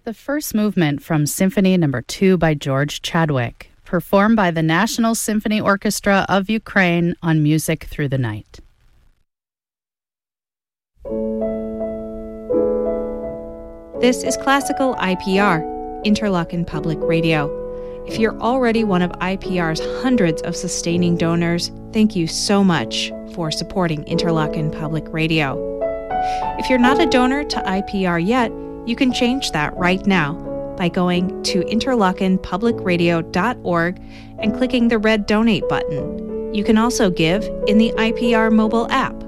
the first movement from Symphony No. 2 by George Chadwick, performed by the National Symphony Orchestra of Ukraine on Music Through the Night. This is Classical IPR, Interlochen Public Radio. If you're already one of IPR's hundreds of sustaining donors, thank you so much for supporting Interlochen Public Radio. If you're not a donor to IPR yet, you can change that right now by going to interlochenpublicradio.org and clicking the red donate button. You can also give in the IPR mobile app.